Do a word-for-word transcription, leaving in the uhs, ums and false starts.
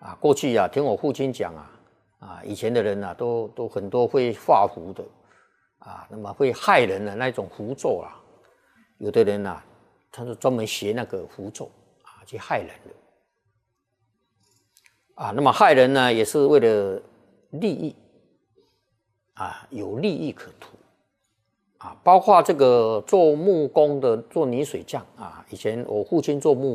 啊，过去啊，听我父亲讲啊，啊，以前的人啊，都都很多会画符的，啊，那么会害人的那种符咒啊，有的人啊，他是专门学那个符咒啊，去害人的。啊，那么害人呢，也是为了利益，啊，有利益可图，啊，包括这个做木工的，做泥水匠啊，以前我父亲做木